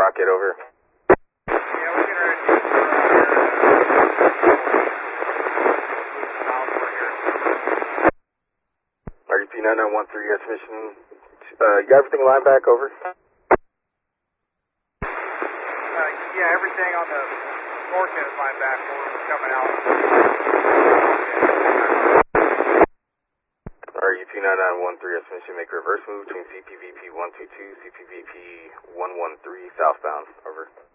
Rocket, over. Yeah, we're getting ready to RUP 9913, yes, mission. You got everything lined back, over? Yeah, everything on the forecast is lined back. We're coming out. RUP 9913, yes, mission. Make reverse move between CPVP 122, CPVP 113, southbound, over.